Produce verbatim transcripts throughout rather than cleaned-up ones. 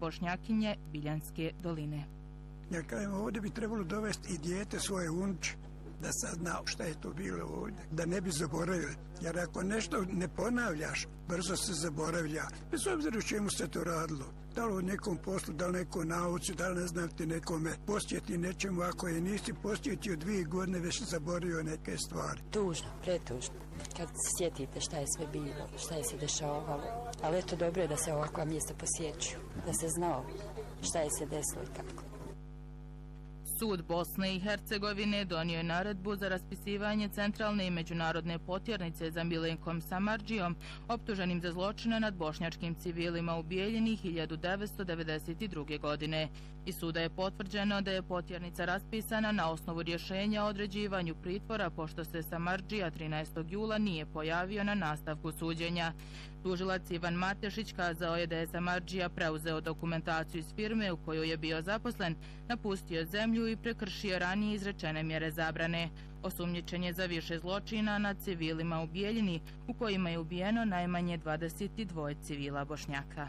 Bošnjakinje Biljanske doline. Ja kažem, ovdje bi trebalo dovesti i dijete svoje unče, da sazna šta je to bilo ovdje, da ne bi zaboravili. Jer ako nešto ne ponavljaš, brzo se zaboravlja. Bez obzira u čemu se to radilo. Da li u nekom poslu, da li nekoj nauci, da li ne znam ti nekome posjeti nečemu. Ako je nisi posjetio dvije godine, već zaboravio neke stvari. Tužno, pretužno. Kad se sjetite šta je sve bilo, šta je se dešavalo. Ali eto, dobro je da se ovakva mjesta posjećuju. Da se znao šta je se desilo i kako. Sud Bosne i Hercegovine donio je naredbu za raspisivanje centralne i međunarodne potjernice za Milenkom Samardžijom, optuženim za zločine nad bošnjačkim civilima u Bijeljini hiljadu devetsto devedeset druge. godine. Iz suda je potvrđeno da je potjernica raspisana na osnovu rješenja o određivanju pritvora, pošto se Samardžija trinaestog jula nije pojavio na nastavku suđenja. Tužilac Ivan Matešić kazao je da je Samardžija preuzeo dokumentaciju iz firme u kojoj je bio zaposlen, napustio zemlju i prekršio ranije izrečene mjere zabrane. Osumnjičen je za više zločina nad civilima u Bijeljini, u kojima je ubijeno najmanje dvadeset dvoje civila Bošnjaka.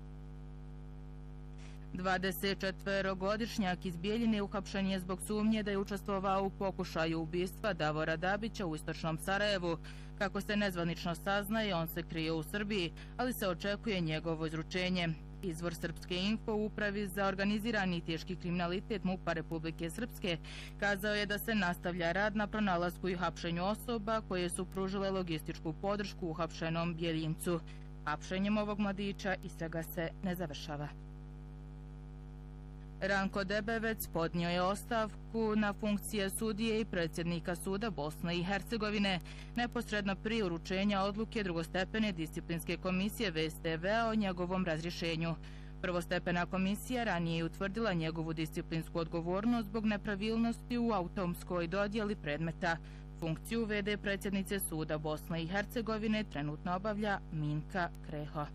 dvadesetčetvorogodišnjak iz Bijeljine uhapšen je zbog sumnje da je učestvovao u pokušaju ubistva Davora Dabića u istočnom Sarajevu. Kako se nezvanično saznaje, on se krije u Srbiji, ali se očekuje njegovo izručenje. Izvor Srpske info u Upravi za organizirani i teški kriminalitet MUP-a Republike Srpske kazao je da se nastavlja rad na pronalasku i hapšenju osoba koje su pružile logističku podršku uhapšenom Bijeljincu. Hapšenjem ovog mladića istraga se ne završava. Ranko Debevec podnio je ostavku na funkcije sudije i predsjednika suda Bosne i Hercegovine neposredno prije uručenja odluke drugostepene disciplinske komisije V S T V o njegovom razrješenju. Prvostepena komisija ranije je utvrdila njegovu disciplinsku odgovornost zbog nepravilnosti u automskoj dodjeli predmeta. Funkciju V D predsjednice suda Bosne i Hercegovine trenutno obavlja Minka Kreho.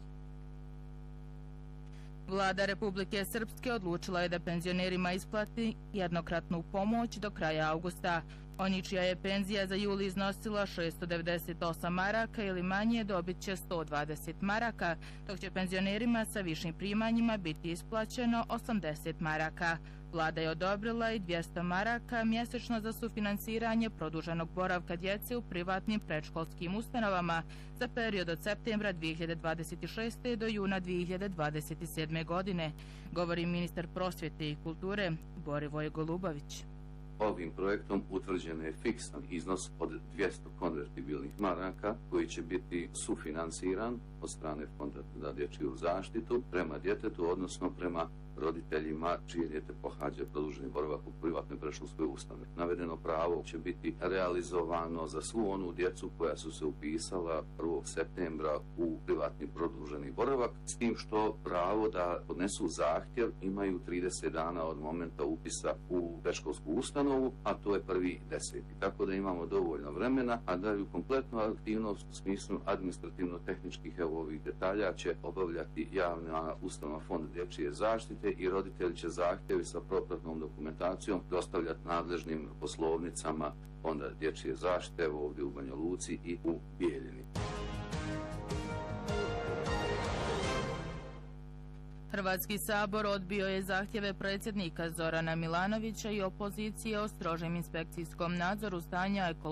Vlada Republike Srpske odlučila je da penzionerima isplati jednokratnu pomoć do kraja avgusta. Oni čija je penzija za jul iznosila šessto devedeset osam maraka ili manje dobit će sto dvadeset maraka, dok će penzionerima sa višim primanjima biti isplaćeno osamdeset maraka. Vlada je odobrila i dvjesto maraka mjesečno za sufinansiranje produženog boravka djece u privatnim predškolskim ustanovama za period od septembra dvije hiljade dvadeset šeste. do juna dvije hiljade dvadeset sedme. godine, govori ministar prosvjete i kulture Borivoj Golubović. Ovim projektom utvrđen je fiksan iznos od dvjesto konvertibilnih maraka koji će biti sufinansiran od strane Fonda za dječju zaštitu prema djetetu, odnosno prema roditeljima čije dijete pohađa produženi boravak u privatnoj predškolskoj ustanovi. Navedeno pravo će biti realizovano za svu onu djecu koja su se upisala prvog septembra u privatni produženi boravak, s tim što pravo da podnesu zahtjev imaju trideset dana od momenta upisa u predškolsku ustanovu, a to je prvi deseti. Tako da imamo dovoljno vremena, a da ju kompletnu aktivnost u smislu administrativno-tehničkih evo ovih detalja će obavljati javna ustanova Fonda dječje zaštite i roditelji će zahtjevi sa propratnom dokumentacijom dostavljati nadležnim poslovnicama Fonda dječje zaštite evo ovdje u Banja Luci i u Bijeljini. Hrvatski sabor odbio je zahtjeve predsjednika Zorana Milanovića i opozicije o strožem inspekcijskom nadzoru stanja ekološkog